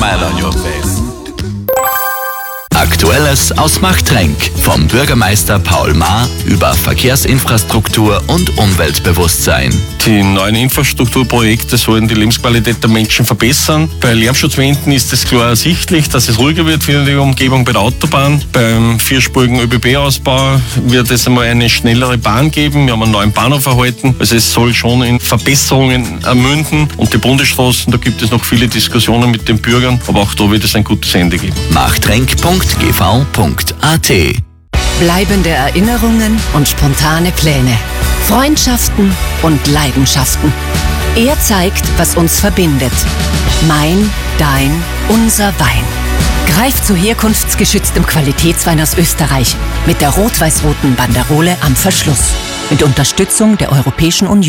Smile on your face. Aktuelles aus Machtrenk. Vom Bürgermeister Paul Mahr über Verkehrsinfrastruktur und Umweltbewusstsein. Die neuen Infrastrukturprojekte sollen die Lebensqualität der Menschen verbessern. Bei Lärmschutzwänden ist es klar ersichtlich, dass es ruhiger wird für die Umgebung bei der Autobahn. Beim vierspurigen ÖBB-Ausbau wird es einmal eine schnellere Bahn geben. Wir haben einen neuen Bahnhof erhalten. Also es soll schon in Verbesserungen münden. Und die Bundesstraßen, da gibt es noch viele Diskussionen mit den Bürgern. Aber auch da wird es ein gutes Ende geben. machtrenk.gv.at. Bleibende Erinnerungen und spontane Pläne. Freundschaften und Leidenschaften. Er zeigt, was uns verbindet. Mein, dein, unser Wein. Greif zu herkunftsgeschütztem Qualitätswein aus Österreich mit der rot-weiß-roten Banderole am Verschluss. Mit Unterstützung der Europäischen Union.